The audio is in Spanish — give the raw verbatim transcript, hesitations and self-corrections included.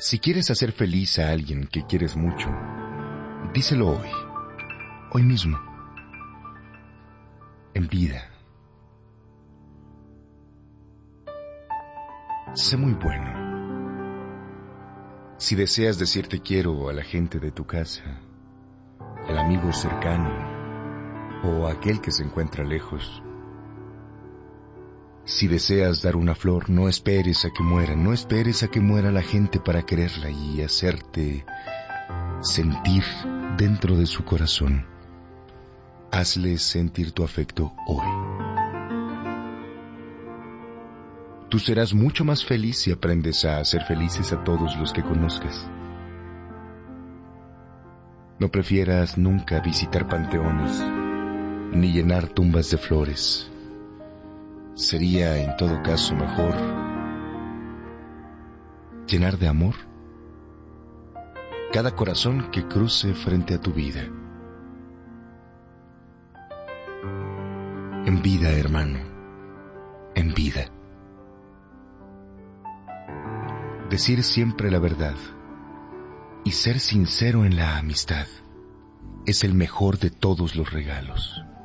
Si quieres hacer feliz a alguien que quieres mucho, díselo hoy, hoy mismo, en vida. Sé muy bueno. Si deseas decir te quiero a la gente de tu casa, al amigo cercano o a aquel que se encuentra lejos, si deseas dar una flor, no esperes a que muera, no esperes a que muera la gente para quererla y hacerte sentir dentro de su corazón. Hazle sentir tu afecto hoy. Tú serás mucho más feliz si aprendes a hacer felices a todos los que conozcas. No prefieras nunca visitar panteones ni llenar tumbas de flores. Sería, en todo caso, mejor llenar de amor cada corazón que cruce frente a tu vida. En vida, hermano, en vida. Decir siempre la verdad y ser sincero en la amistad es el mejor de todos los regalos.